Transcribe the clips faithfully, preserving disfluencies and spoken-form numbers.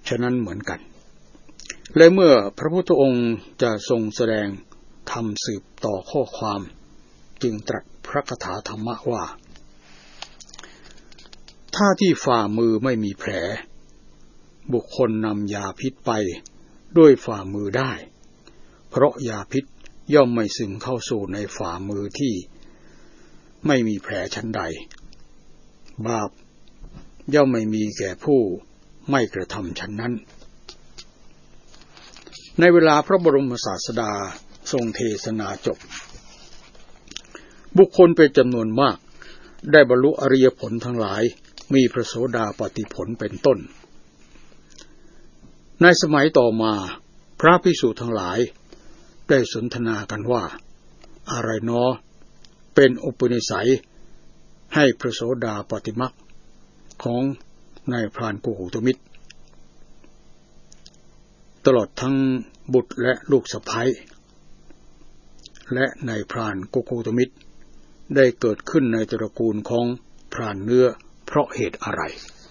ฉะนั้นเหมือนกันและเมื่อพระพุทธองค์จะทรงแสดงธรรมสืบต่อข้อความจึงตรัสพระคาถาธรรมะว่าถ้าที่ฝ่ามือไม่มีแผลบุคคลนำยาพิษไปด้วยฝ่ามือได้เพราะยาพิษย่อมไม่ซึมเข้าสู่ในฝ่ามือที่ไม่มีแผลชั้นใดบาปย่อมไม่มีแก่ผู้ไม่กระทำชั้นนั้นในเวลาพระบรมศาสดาทรงเทศนาจบบุคคลเป็นจำนวนมากได้บรรลุอริยผลทั้งหลายมีพระโสดาปัตติผลเป็นต้นในสมัยต่อมาพระภิกษุทั้งหลายได้สนทนากันว่าอะไรเนาะเป็นอุปนิสัยให้พระโสดาปัตติมรรคของนายพรานโกคุตมิตรตลอดทั้งบุตรและลูกสะใภ้และนายพรานโกคุตมิตรได้เกิดขึ้นในตระกูลของพรานเนื้อเพราะเหตุอะไร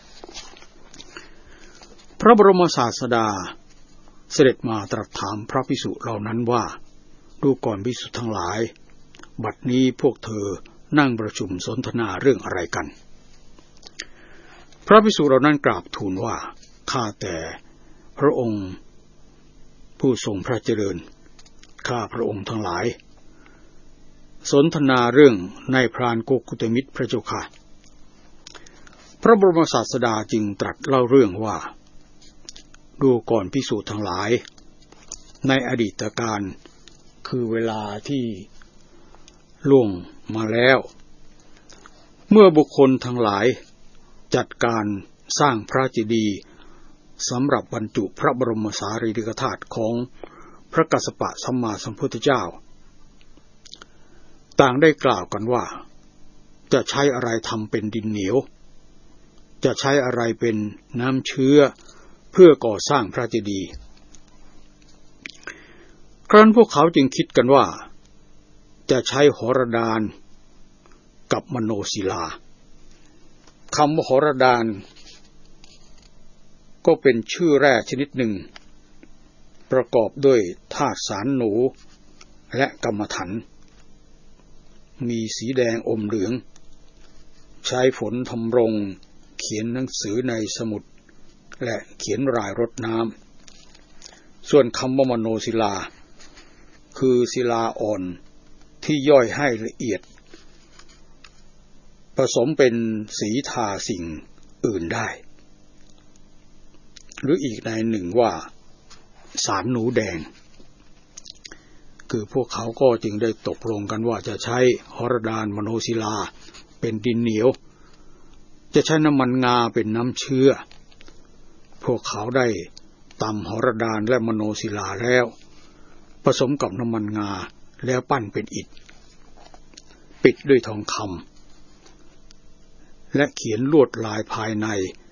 พระบรมศาสดาเสด็จมาตรัสถามพระภิกษุเหล่านั้นว่าดูก่อนภิกษุทั้งหลายบัดนี้พวกเธอนั่งประชุมสนทนาเรื่องอะไรกันพระภิกษุเหล่านั้นกราบทูลว่าข้าแต่พระองค์ผู้ทรงพระเจริญข้าพระองค์ทั้งหลายสนทนาเรื่องนายพรานโกคุตมิตรพระเจ้าค่ะพระบรมศาสดาจึงตรัสเล่าเรื่องว่าดูก่อนภิกษุทั้งหลายในอดีตการคือเวลาที่ล่วงมาแล้วเมื่อบุคคลทั้งหลายจัดการสร้างพระเจดีย์สำหรับบรรจุพระบรมสารีริกธาตุของพระกัสสปะสัมมาสัมพุทธเจ้าต่างได้กล่าวกันว่าจะใช้อะไรทำเป็นดินเหนียวจะใช้อะไรเป็นน้ำเชื้อเพื่อก่อสร้างพระเจดีย์ครั้นพวกเขาจึงคิดกันว่าจะใช้หรดานกับมโนศิลาคำว่าหรดานก็เป็นชื่อแร่ชนิดหนึ่งประกอบด้วยธาตุสารหนูและกรรมถันมีสีแดงอมเหลืองใช้ฝนทำรงเขียนหนังสือในสมุดและเขียนรายรดน้ำส่วนคำว่ามโนศิลาคือศิลาอ่อนที่ย่อยให้ละเอียดผสมเป็นสีทาสิ่งอื่นได้หรืออีกในหนึ่งว่าสารหนูแดงคือพวกเขาก็จึงได้ตกลงกันว่าจะใช้หรดานมโนศิลาเป็นดินเหนียวจะใช้น้ำมันงาเป็นน้ำเชื้อพวกเขาได้ตำหรดานและมโนศิลาแล้วผสมกับน้ำมันงาแล้วปั้นเป็นอิฐปิดด้วยทองคำและเขียนลวดลายภายใน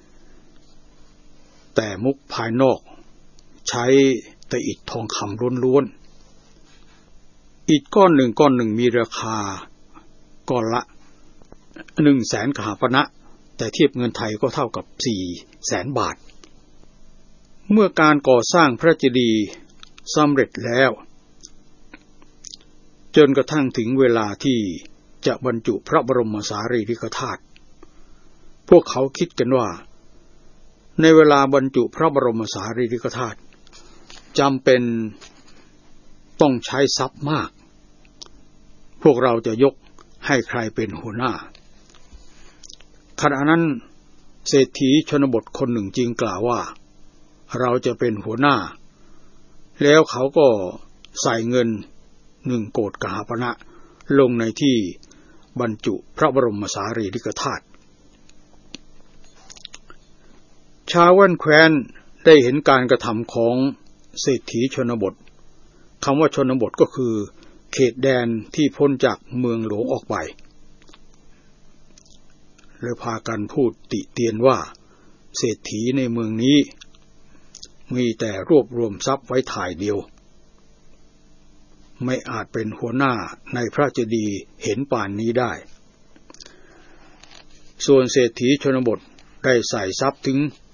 แต่มุกภายนอกใช้แต่อิฐทองคำล้วนๆอิฐก้อนหนึ่งก้อนหนึ่งมีราคาก้อนละหนึ่งแสนกหาปณะแต่เทียบเงินไทยก็เท่ากับสี่แสนบาทเมื่อการก่อสร้างพระเจดีย์สำเร็จแล้วจนกระทั่งถึงเวลาที่จะบรรจุพระบรมสารีริกธาตุพวกเขาคิดกันว่าในเวลาบรรจุพระบรมสารีริกธาตุจำเป็นต้องใช้ทรัพย์มากพวกเราจะยกให้ใครเป็นหัวหน้าขณะนั้นเศรษฐีชนบทคนหนึ่งจึงกล่าวว่าเราจะเป็นหัวหน้าแล้วเขาก็ใส่เงินหนึ่งโกฏกหาปณะลงในที่บรรจุพระบรมสารีริกธาตุชาวแว่นแคว้นได้เห็นการกระทำของเศรษฐีชนบทคำว่าชนบทก็คือเขตแดนที่พ้นจากเมืองหลวงออกไปเลยพากันพูดติเตียนว่าเศรษฐีในเมืองนี้มีแต่รวบรวมทรัพย์ไว้ถ่ายเดียวไม่อาจเป็นหัวหน้าในพระเจดีย์เห็นป่านนี้ได้ส่วนเศรษฐีชนบทได้ใส่ทรัพย์ถึง